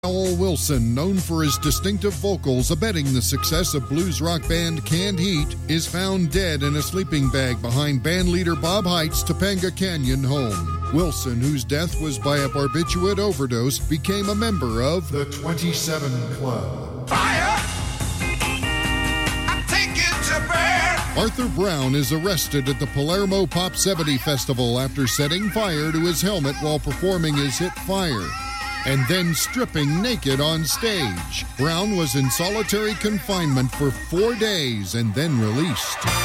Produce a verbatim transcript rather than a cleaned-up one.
Howell Wilson, known for his distinctive vocals abetting the success of blues rock band Canned Heat, is found dead in a sleeping bag behind bandleader Bob Hite's Topanga Canyon home. Wilson, whose death was by a barbiturate overdose, became a member of the twenty-seven Club. Fire! I take it to burn! Arthur Brown is arrested at the Palermo Pop seventy Festival after setting fire to his helmet while performing his hit Fire, and then stripping naked on stage. Brown was in solitary confinement for four days and then released.